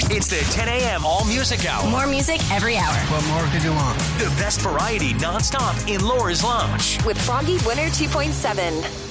It's the 10 a.m. All Music Hour. More music every hour. What more could you want? The best variety nonstop in Laura's Lounge. With Froggy Winter 2.7.